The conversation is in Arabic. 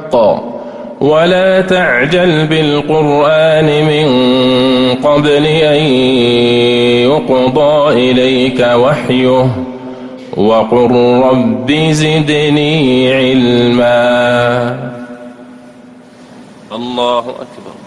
ولا تعجل بالقرآن من قبل أن يقضى إليك وحيه وقل رب زدني علما. الله أكبر.